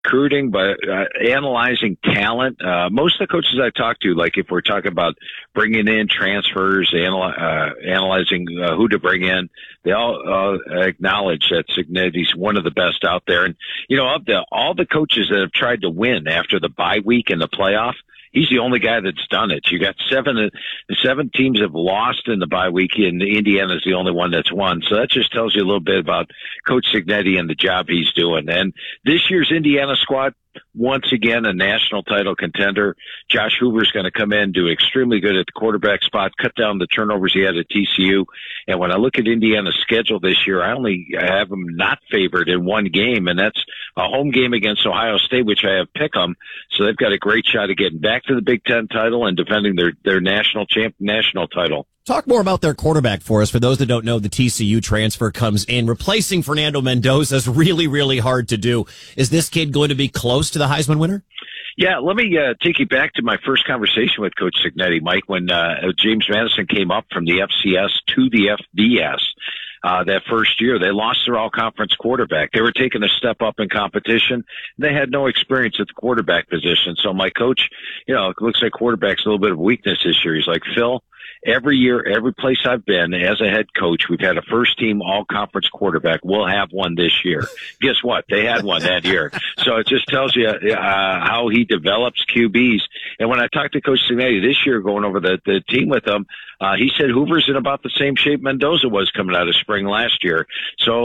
recruiting, but analyzing talent. Most of the coaches I talk to, like if we're talking about bringing in transfers, analyzing who to bring in, they all acknowledge that Cignetti's one of the best out there. And, of all the coaches that have tried to win after the bye week and the playoff, he's the only guy that's done it. You got seven teams have lost in the bye week, and Indiana's the only one that's won. So that just tells you a little bit about Coach Cignetti and the job he's doing. And this year's Indiana squad, once again, a national title contender. Josh Hoover's going to come in, do extremely good at the quarterback spot, cut down the turnovers he had at TCU. And when I look at Indiana's schedule this year, I only have them not favored in one game, and that's a home game against Ohio State, which I have pick 'em. So they've got a great shot at getting back to the Big Ten title and defending their national title. Talk more about their quarterback for us. For those that don't know, the TCU transfer comes in. Replacing Fernando Mendoza is really, really hard to do. Is this kid going to be close to the Heisman winner? Yeah, let me take you back to my first conversation with Coach Cignetti, Mike, when James Madison came up from the FCS to the FBS. That first year, they lost their all-conference quarterback. They were taking a step up in competition. They had no experience at the quarterback position. So my coach, it looks like quarterback's a little bit of a weakness this year. He's like, Phil, every year, every place I've been as a head coach, we've had a first-team all-conference quarterback. We'll have one this year. Guess what? They had one that year. So it just tells you how he develops QBs. And when I talked to Coach Cignetti this year, going over the team with him, he said Hoover's in about the same shape Mendoza was coming out of spring last year. So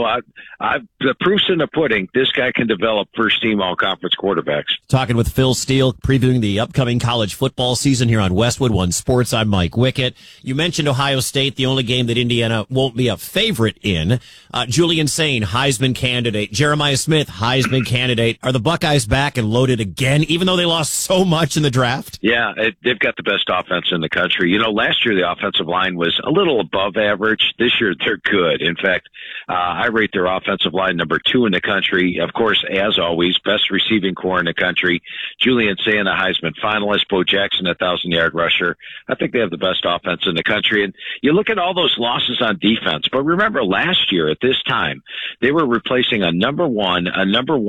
the proof's in the pudding. This guy can develop first-team all-conference quarterbacks. Talking with Phil Steele, previewing the upcoming college football season here on Westwood One Sports. I'm Mike Wickett. You mentioned Ohio State, the only game that Indiana won't be a favorite in. Julian Sain, Heisman candidate. Jeremiah Smith, Heisman candidate. Are the Buckeyes back and loaded again, even though they lost so much in the draft? Yeah, they've got the best offense in the country. Last year the offensive line was a little above average. This year they're good. In fact, I rate their offensive line number 2 in the country. Of course, as always, best receiving core in the country. Julian Sain, a Heisman finalist. Bo Jackson, a 1,000-yard rusher. I think they have the best offense in the country. And you look at all those losses on defense, but remember last year at this time, they were replacing a number 1, a number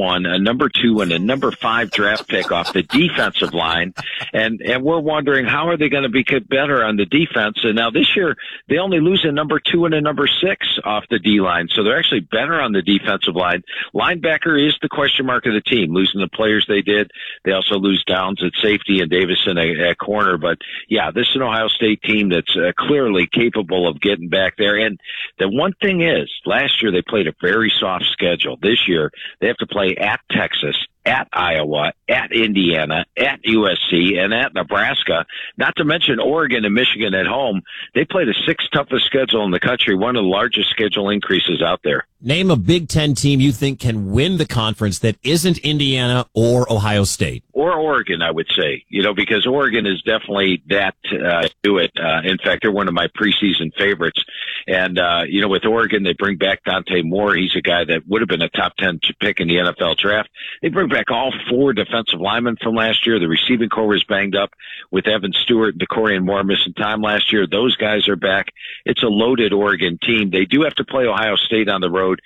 2, and a number 5 draft pick off the defensive line. And we're wondering, how are they going to be better on the defense? And now this year, they only lose a number 2 and a number 6 off the D-line. So they're actually better on the defensive line. Linebacker is the question mark of the team, losing the players they did. They also lose Downs at safety and Davison at corner. But yeah, this is an Ohio State team that's clearly capable of getting back there. And the one thing is, last year they played a very soft schedule. This year they have to play at Texas, at Iowa, at Indiana, at USC, and at Nebraska, not to mention Oregon and Michigan at home. They play the 6th toughest schedule in the country, one of the largest schedule increases out there. Name a Big Ten team you think can win the conference that isn't Indiana or Ohio State. Or Oregon, I would say, because Oregon is definitely that do it. In fact, they're one of my preseason favorites. And, with Oregon, they bring back Dante Moore. He's a guy that would have been a top 10 pick in the NFL draft. They bring back all 4 defensive linemen from last year. The receiving core was banged up with Evan Stewart and DeCorian Moore missing time last year. Those guys are back. It's a loaded Oregon team. They do have to play Ohio State on the road,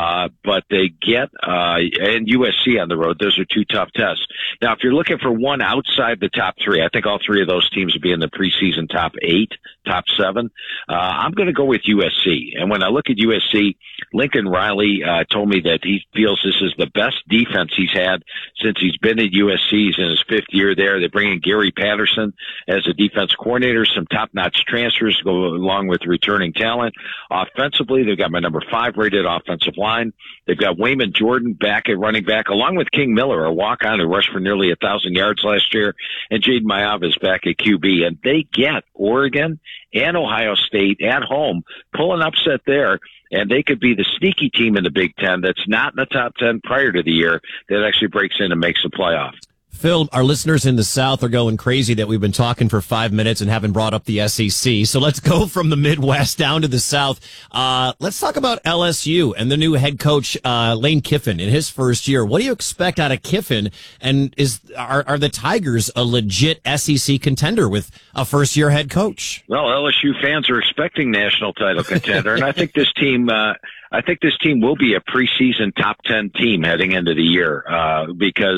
but they get and USC on the road. Those are 2 tough tests. Now, if you're looking for one outside the top 3, I think all 3 of those teams would be in the preseason top 8, top 7. I'm going to go with USC. And when I look at USC, Lincoln Riley told me that he feels this is the best defense he's had since he's been at USC. He's in his 5th year there. They bring in Gary Patterson as a defense coordinator, some top-notch transfers to go along with returning talent. Offensively, they've got my number 5 rated offensive line. They've got Wayman Jordan back at running back, along with King Miller, a walk-on who rushed for nearly 1,000 yards last year, and Jaden Mayav is back at QB. And they get Oregon and Ohio State at home, pull an upset there, and they could be the sneaky team in the Big Ten that's not in the top 10 prior to the year that actually breaks in and makes the playoff. Phil, our listeners in the South are going crazy that we've been talking for 5 minutes and haven't brought up the SEC. So let's go from the Midwest down to the South. Let's talk about LSU and the new head coach, Lane Kiffin, in his first year. What do you expect out of Kiffin? And are the Tigers a legit SEC contender with a first-year head coach? Well, LSU fans are expecting national title contender, and I think this team will be a preseason top 10 team heading into the year, because